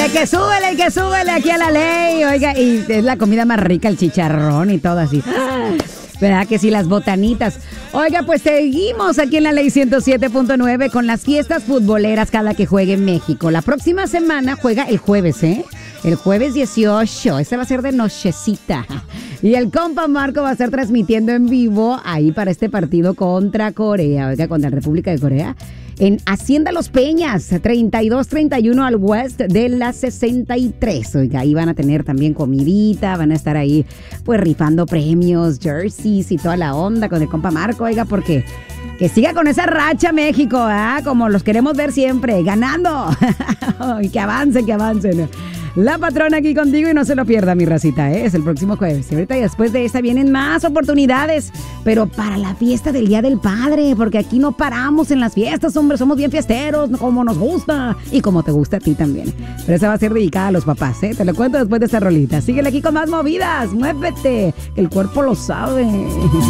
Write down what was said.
Que súbele aquí a la ley. Oiga, y es la comida más rica, el chicharrón y todo así. ¿Verdad que sí? Las botanitas. Oiga, pues seguimos aquí en la ley 107.9 con las fiestas futboleras cada que juegue en México. La próxima semana juega el jueves, ¿eh? El jueves 18. Ese va a ser de nochecita. Y el compa Marco va a estar transmitiendo en vivo ahí para este partido contra Corea. Oiga, contra la República de Corea. En Hacienda Los Peñas, 3231 al west de la 63. Oiga, ahí van a tener también comidita, van a estar ahí pues rifando premios, jerseys y toda la onda con el compa Marco, oiga, porque que siga con esa racha México, ¿ah? Como los queremos ver siempre, ganando. Y que avancen. La patrona aquí contigo y no se lo pierda, mi racita, ¿eh? Es el próximo jueves. Y ahorita y después de esta vienen más oportunidades, pero para la fiesta del Día del Padre, porque aquí no paramos en las fiestas, hombre, somos bien fiesteros, como nos gusta y como te gusta a ti también. Pero esa va a ser dedicada a los papás, ¿eh? Te lo cuento después de esta rolita. Síguele aquí con más movidas, muévete, que el cuerpo lo sabe.